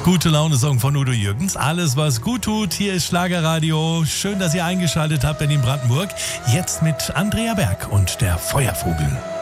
Gute Laune-Song von Udo Jürgens. Alles, was gut tut. Hier ist Schlagerradio. Schön, dass ihr eingeschaltet habt in Brandenburg. Jetzt mit Andrea Berg und der Feuervogel.